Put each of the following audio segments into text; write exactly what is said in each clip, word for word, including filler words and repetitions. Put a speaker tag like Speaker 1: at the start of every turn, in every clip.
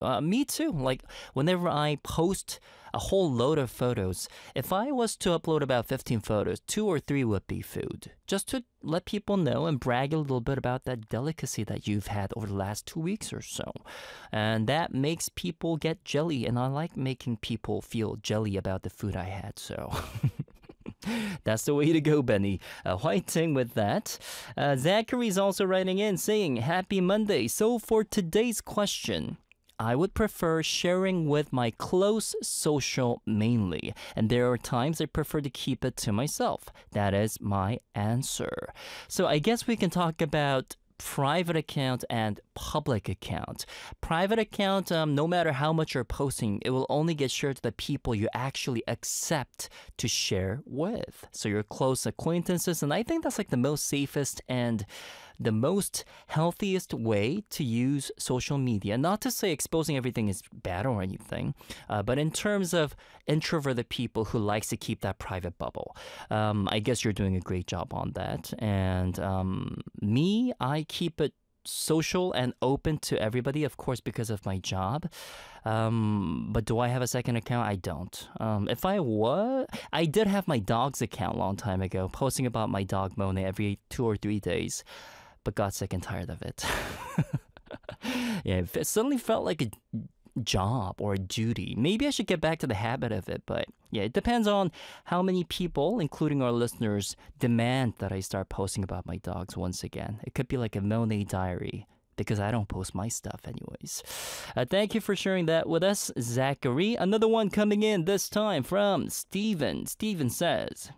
Speaker 1: Uh, me too. Like whenever I post a whole load of photos, if I was to upload about fifteen photos, two or three would be food. Just to let people know and brag a little bit about that delicacy that you've had over the last two weeks or so. And that makes people get jelly, and I like making people feel jelly about the food I had, so... That's the way to go, Benny. Uh, whiting with that. Uh, Zachary's also writing in saying, Happy Monday. So for today's question, I would prefer sharing with my close social mainly, and there are times I prefer to keep it to myself. That is my answer. So I guess we can talk about private account and public account. Private account, um, no matter how much you're posting, it will only get shared to the people you actually accept to share with. So your close acquaintances, and I think that's like the most safest and the most healthiest way to use social media. Not to say exposing everything is bad or anything, uh, but in terms of introverted people who likes to keep that private bubble, um, I guess you're doing a great job on that. And um, me, I keep it social and open to everybody, of course, because of my job. Um, but do I have a second account? I don't. Um, if I was, I did have my dog's account a long time ago, posting about my dog Monet every two or three days, but got sick and tired of it. Yeah, it suddenly felt like a job or a duty. Maybe I should get back to the habit of it, but yeah, it depends on how many people, including our listeners, demand that I start posting about my dogs once again. It could be like a Monet diary, because I don't post my stuff anyways. Uh, thank you for sharing that with us, Zachary. Another one coming in, this time from Steven. Steven says,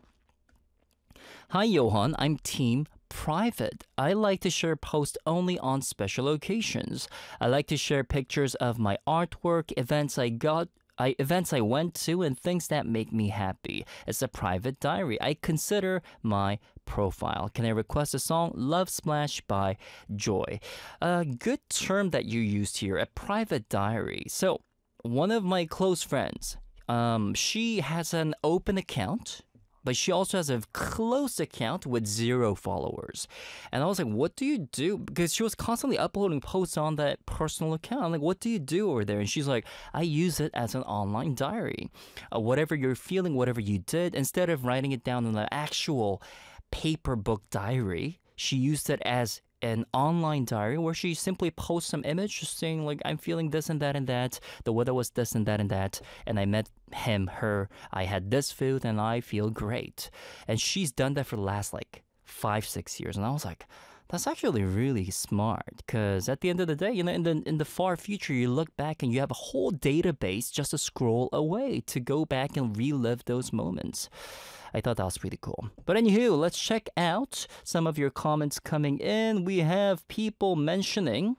Speaker 1: Hi Johan, I'm team private. I like to share posts only on special occasions. I like to share pictures of my artwork, events I got, I, events I went to, and things that make me happy. It's a private diary. I consider my profile. Can I request a song? Love Splash by Joy. A good term that you used here, a private diary. So one of my close friends, um, she has an open account, but she also has a close account with zero followers. And I was like, what do you do? Because she was constantly uploading posts on that personal account. I'm like, what do you do over there? And she's like, I use it as an online diary. Uh, whatever you're feeling, whatever you did, instead of writing it down in an actual paper book diary, she used it as an online diary where she simply posts some image just saying like, I'm feeling this and that and that, the weather was this and that and that, and I met him, her, I had this food and I feel great. And she's done that for the last like five, six years. And I was like, that's actually really smart, because at the end of the day, you know, in the in the far future, you look back and you have a whole database just a scroll away to go back and relive those moments. I thought that was pretty cool. But anywho, let's check out some of your comments coming in. We have people mentioning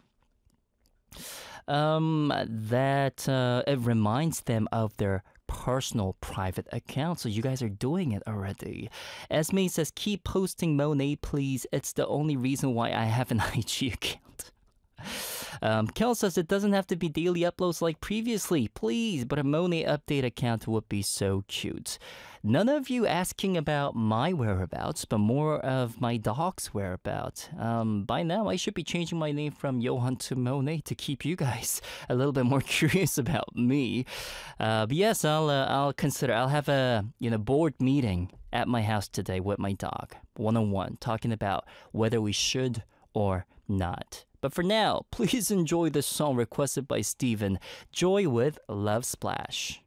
Speaker 1: um, that uh, it reminds them of their personal private account. So you guys are doing it already. Esme says, keep posting Monet, please. It's the only reason why I have an I G account. Um, Kel says it doesn't have to be daily uploads like previously, please, but a Monet update account would be so cute. None of you asking about my whereabouts, but more of my dog's whereabouts. Um, by now, I should be changing my name from Johan to Monet to keep you guys a little bit more curious about me. Uh, but yes, I'll uh, I'll consider. I'll have a you know board meeting at my house today with my dog, one on one, talking about whether we should or not. But for now, please enjoy this song requested by Steven, Joy with Love Splash.